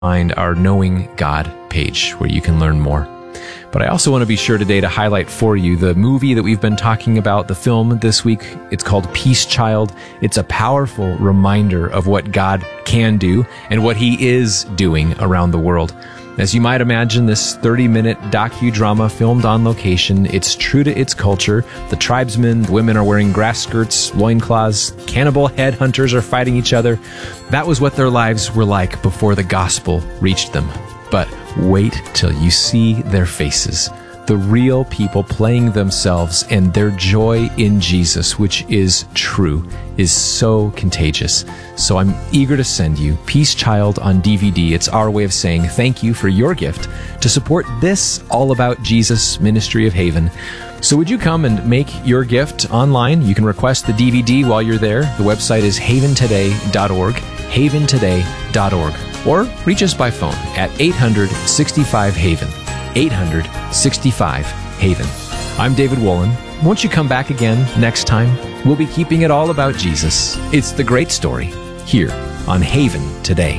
find our Knowing God page where you can learn more. But I also want to be sure today to highlight for you the movie that we've been talking about, the film this week. It's called Peace Child. It's a powerful reminder of what God can do and what He is doing around the world. As you might imagine, this 30-minute docudrama filmed on location, it's true to its culture. The tribesmen, the women are wearing grass skirts, loincloths, cannibal headhunters are fighting each other. That was what their lives were like before the gospel reached them. But wait till you see their faces, the real people playing themselves, and their joy in Jesus, which is true, is so contagious. So I'm eager to send you Peace Child on DVD. It's our way of saying thank you for your gift to support this All About Jesus ministry of Haven. So would you come and make your gift online? You can request the DVD while you're there. The website is haventoday.org, haventoday.org. Or reach us by phone at 800-65-HAVEN, 800-65-HAVEN. I'm David Wolin. Won't you come back again next time? We'll be keeping it all about Jesus. It's the great story here on Haven Today.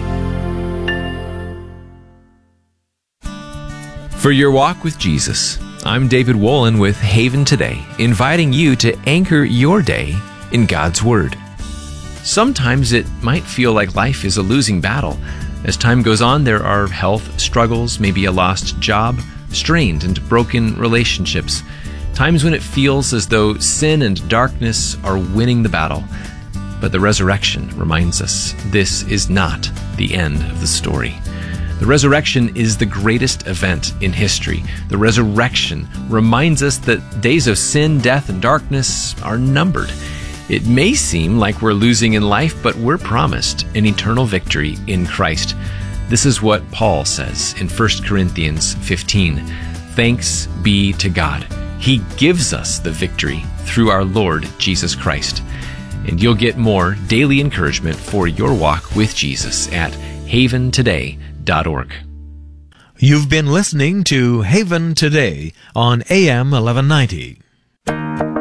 For your walk with Jesus, I'm David Wolin with Haven Today, inviting you to anchor your day in God's Word. Sometimes it might feel like life is a losing battle. As time goes on, there are health struggles, maybe a lost job, strained and broken relationships, times when it feels as though sin and darkness are winning the battle. But the resurrection reminds us this is not the end of the story. The resurrection is the greatest event in history. The resurrection reminds us that days of sin, death, and darkness are numbered. It may seem like we're losing in life, but we're promised an eternal victory in Christ. This is what Paul says in 1 Corinthians 15. Thanks be to God. He gives us the victory through our Lord Jesus Christ. And you'll get more daily encouragement for your walk with Jesus at haventoday.org. You've been listening to Haven Today on AM 1190.